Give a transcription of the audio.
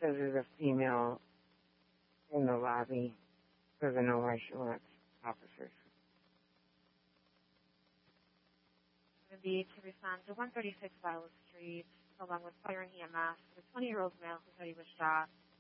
says there's a female in the lobby. Doesn't know why she wants officers. Going to be to respond to 136 Violet Street, along with fire and EMS. The 20-year-old male who said he was shot